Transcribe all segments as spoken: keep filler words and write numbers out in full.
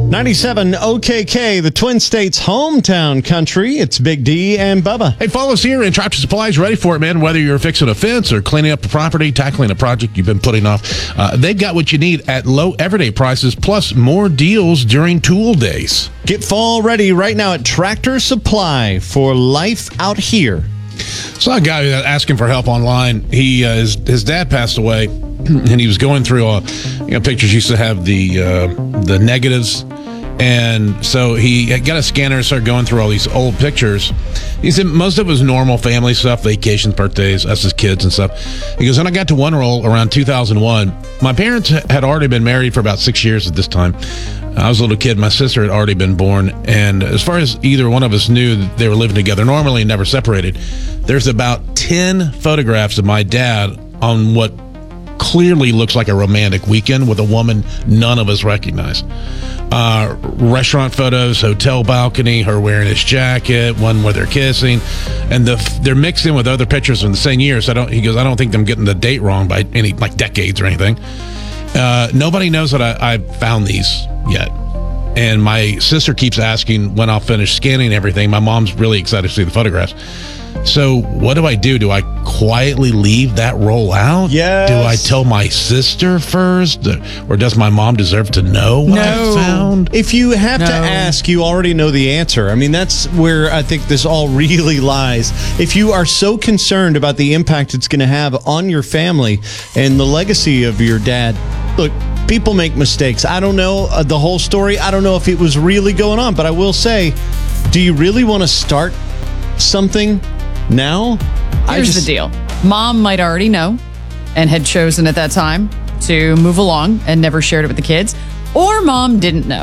ninety-seven O K K, the Twin States hometown country. It's Big D and Bubba. Hey, follow us here, and Tractor Supply is ready for it, man. Whether you're fixing a fence or cleaning up a property, tackling a project you've been putting off, uh, they've got what you need at low everyday prices, plus more deals during tool days. Get fall ready right now at Tractor Supply for life out here. Saw a guy asking for help online. He uh, his, his dad passed away, and he was going through uh, you know pictures. Used to have the uh, the negatives, and so he got a scanner and started going through all these old pictures. He said most of it was normal family stuff, vacations, birthdays, us as kids and stuff. He goes, and I got to one roll around two thousand one. My parents had already been married for about six years at this time. I was a little kid. My sister had already been born. And as far as either one of us knew, that they were living together normally and never separated. There's about ten photographs of my dad on what clearly looks like a romantic weekend with a woman none of us recognize. Uh, restaurant photos, hotel balcony, her wearing his jacket, one where they're kissing, and the, they're mixed in with other pictures from the same year. So I don't, he goes, I don't think I'm getting the date wrong by any like decades or anything. Uh, nobody knows that I, I found these yet. And my sister keeps asking when I'll finish scanning everything. My mom's really excited to see the photographs. So what do I do? Do I quietly leave that roll out? Yes. Do I tell my sister first? Or does my mom deserve to know what No. I found? If you have No. to ask, you already know the answer. I mean, that's where I think this all really lies. If you are so concerned about the impact it's going to have on your family and the legacy of your dad, look, people make mistakes. I don't know uh, the whole story. I don't know if it was really going on, but I will say, do you really want to start something now? I Here's just- the deal. Mom might already know and had chosen at that time to move along and never shared it with the kids. Or mom didn't know.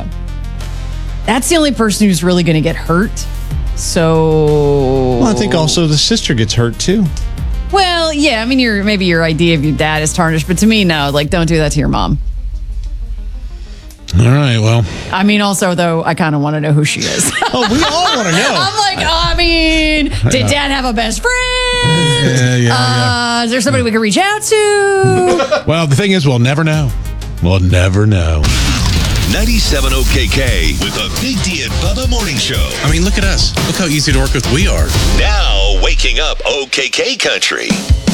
That's the only person who's really going to get hurt. So... Well, I think also the sister gets hurt too. Well, yeah, I mean, your maybe your idea of your dad is tarnished, but to me, no. Like, don't do that to your mom. All right, well. I mean, also, though, I kind of want to know who she is. Oh, we all want to know. I'm like, oh, I mean, did dad have a best friend? Yeah, yeah, uh, Is there somebody we can reach out to? Well, the thing is, we'll never know. We'll never know. ninety-seven O K K with the Big D and Bubba Morning Show. I mean, look at us. Look how easy to work with we are. Now waking up O K K Country.